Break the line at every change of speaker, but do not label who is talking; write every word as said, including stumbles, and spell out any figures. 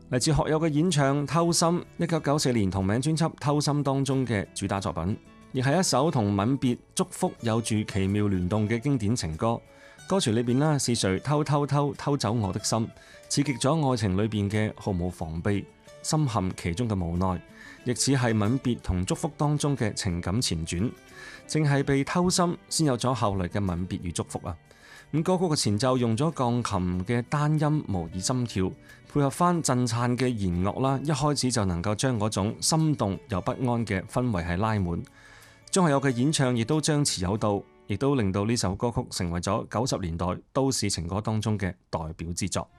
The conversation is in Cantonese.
嚟自學友嘅演唱《偷心》，一九九四年同名專輯《偷心》當中嘅主打作品，亦係一首同吻別、祝福有住奇妙聯動嘅經典情歌。歌詞裏邊呢，是誰偷偷偷偷走我的心，刺激咗愛情裏邊嘅毫無防備，深陷其中嘅無奈，亦似係吻別同祝福當中嘅情感前傳。正係被偷心，先有咗後來嘅吻別與祝福啊！咁歌曲嘅前奏用咗鋼琴嘅單音模擬心跳，配合翻震顫嘅弦樂啦，一開始就能夠將嗰種心動又不安嘅氛圍係拉滿。張學友嘅演唱亦都張弛有度，亦都令到呢首歌曲成為咗九十年代都市情歌當中嘅代表之作。